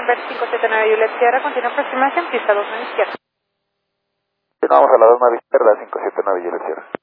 Amber 579 Juliet Sierra, continúa aproximación, pista 2 a la izquierda. Vamos a la 2 a la izquierda, 579 Juliet Sierra.